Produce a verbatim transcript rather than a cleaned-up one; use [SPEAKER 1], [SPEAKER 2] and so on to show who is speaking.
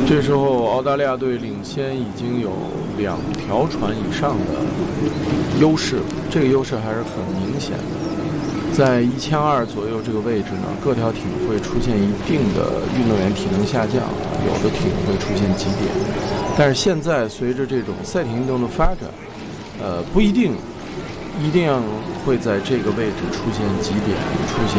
[SPEAKER 1] 这时候，澳大利亚队领先已经有两条船以上的优势，这个优势还是很明显的。在一千二左右这个位置呢，各条艇会出现一定的运动员体能下降，有的艇会出现极点。但是现在随着这种赛艇运动的发展，呃，不一定一定要会在这个位置出现极点，出现